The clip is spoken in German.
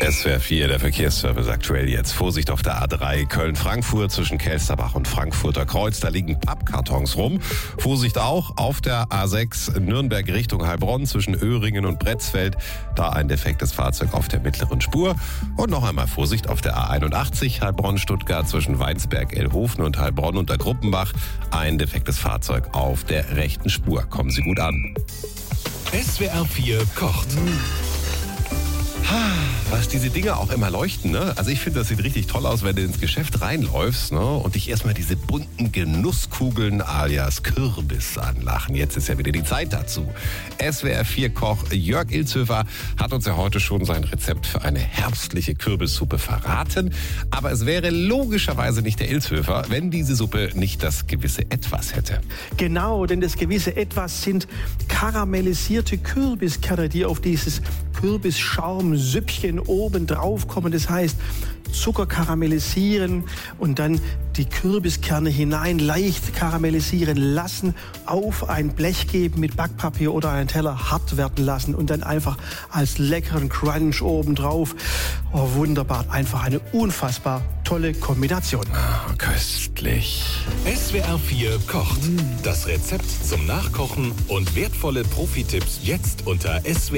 SWR 4, der Verkehrsservice aktuell jetzt. Vorsicht auf der A3 Köln-Frankfurt zwischen Kelsterbach und Frankfurter Kreuz. Da liegen Pappkartons rum. Vorsicht auch auf der A6 Nürnberg Richtung Heilbronn zwischen Öhringen und Bretzfeld. Da ein defektes Fahrzeug auf der mittleren Spur. Und noch einmal Vorsicht auf der A81 Heilbronn-Stuttgart zwischen Weinsberg-Elhofen und Heilbronn unter Gruppenbach. Ein defektes Fahrzeug auf der rechten Spur. Kommen Sie gut an. SWR 4 kocht. Was diese Dinger auch immer leuchten, ne? Also ich finde, das sieht richtig toll aus, wenn du ins Geschäft reinläufst, ne? Und dich erstmal diese bunten Genusskugeln alias Kürbis anlachen. Jetzt ist ja wieder die Zeit dazu. SWR 4 Koch Jörg Ilzhöfer hat uns ja heute schon sein Rezept für eine herbstliche Kürbissuppe verraten. Aber es wäre logischerweise nicht der Ilzhöfer, wenn diese Suppe nicht das gewisse Etwas hätte. Genau, denn das gewisse Etwas sind karamellisierte Kürbiskerne, die auf dieses Kürbisschaumsüppchen oben drauf kommen. Das heißt, Zucker karamellisieren und dann die Kürbiskerne hinein leicht karamellisieren lassen, auf ein Blech geben mit Backpapier oder einen Teller hart werden lassen und dann einfach als leckeren Crunch oben drauf. Oh, wunderbar, einfach eine unfassbar tolle Kombination. Köstlich. SWR 4 kocht. Das Rezept zum Nachkochen und wertvolle Profi-Tipps jetzt unter SWR